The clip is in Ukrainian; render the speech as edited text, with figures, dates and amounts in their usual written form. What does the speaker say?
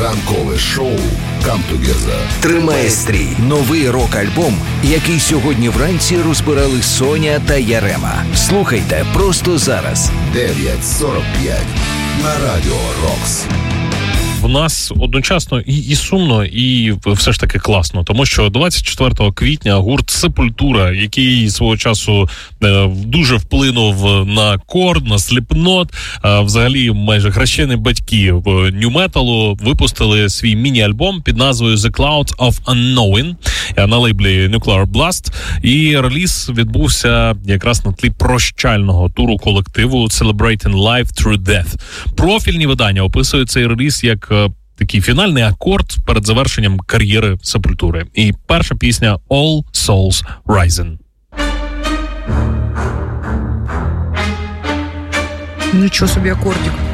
Ранкове шоу «Come Together» тримає стрій. Новий рок-альбом, який сьогодні вранці розбирали Соня та Ярема. Слухайте просто зараз. 9:45 на Радіо Рокс. В нас одночасно і сумно, і все ж таки класно, тому що 24 квітня гурт «Сепультура», який свого часу дуже вплинув на Корн, на Сліпнот, взагалі майже хрещені батьки нью-металу, випустили свій міні-альбом під назвою «The Clouds of Unknowing» на лейблі Nuclear Blast, і реліз відбувся якраз на тлі прощального туру колективу «Celebrating Life Through Death». Профільні видання описують цей реліз як такий фінальний акорд перед завершенням кар'єри Сепультури. І перша пісня «All Souls Rising». Нічого собі акордик.